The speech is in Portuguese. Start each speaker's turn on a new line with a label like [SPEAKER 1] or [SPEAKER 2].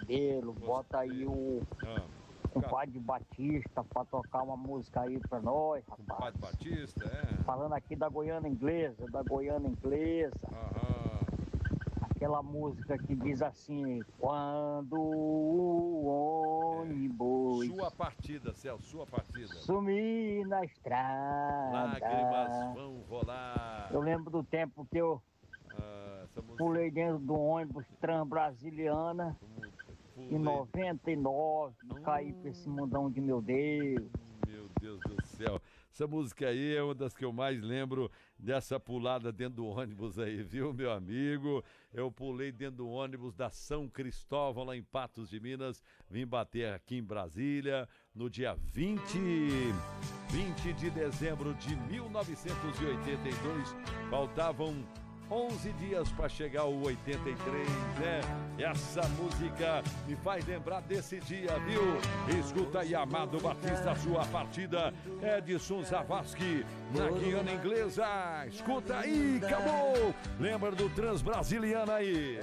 [SPEAKER 1] modelo, bota aí o Padre Batista pra tocar uma música aí pra nós, rapaz.
[SPEAKER 2] Padre Batista,
[SPEAKER 1] Falando aqui da Goiânia Inglesa, Aquela música que diz assim: quando o ônibus
[SPEAKER 2] Sua partida, Celso, sua partida.
[SPEAKER 1] sumir na estrada,
[SPEAKER 2] Lágrimas vão rolar.
[SPEAKER 1] eu lembro do tempo que eu pulei dentro do ônibus Transbrasiliana em 99, caí pra esse mundão de meu Deus.
[SPEAKER 2] Meu Deus do céu. Essa música aí é uma das que eu mais lembro dessa pulada dentro do ônibus aí, viu, meu amigo? Eu pulei dentro do ônibus da São Cristóvão, lá em Patos de Minas. Vim bater aqui em Brasília no dia 20 de dezembro de 1982. Faltavam 11 dias para chegar o 83, né? Essa música me faz lembrar desse dia, viu? Escuta aí, Amado Batista, sua partida. Edson Zavascki, na Guiana Inglesa. Escuta aí, acabou! Lembra do Transbrasiliana aí?